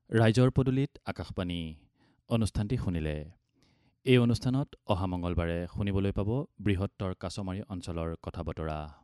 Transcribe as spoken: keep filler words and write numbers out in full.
ৰাইজৰ পদূলিত আকাশবাণী অনুষ্ঠানটি শুনিলে। এই অনুষ্ঠানত অহা মঙলবাৰে শুনিবলৈ পাব বৃহত্তৰ কাছমাৰী অঞ্চলৰ কথা বতৰা।